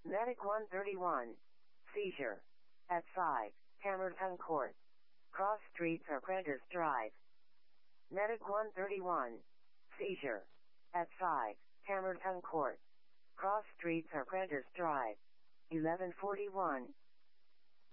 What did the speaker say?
Medic 131. Seizure. At 5, Camerton Court. Cross Street or Prentice Drive. Medic 131. Seizure. At 5, Camerton Court. Cross Street or Prentice Drive. 1141.